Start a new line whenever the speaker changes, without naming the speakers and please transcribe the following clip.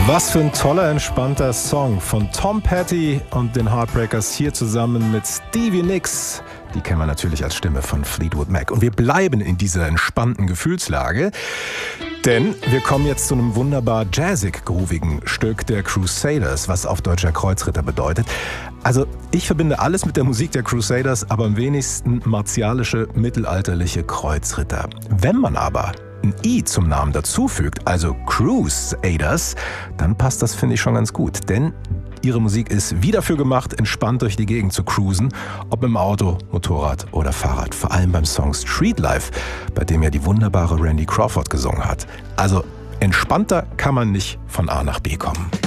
Was für ein toller, entspannter Song von Tom Petty und den Heartbreakers hier zusammen mit Stevie Nicks. Die kennen wir natürlich als Stimme von Fleetwood Mac. Und wir bleiben in dieser entspannten Gefühlslage, denn wir kommen jetzt zu einem wunderbar jazzig-groovigen Stück der Crusaders, was auf Deutscher Kreuzritter bedeutet. Also ich verbinde alles mit der Musik der Crusaders, aber am wenigsten martialische, mittelalterliche Kreuzritter. Wenn man aber ein I zum Namen dazufügt, also Crusaders, dann passt das, finde ich, schon ganz gut. Denn ihre Musik ist wie dafür gemacht, entspannt durch die Gegend zu cruisen, ob im Auto, Motorrad oder Fahrrad. Vor allem beim Song Street Life, bei dem ja die wunderbare Randy Crawford gesungen hat. Also entspannter kann man nicht von A nach B kommen.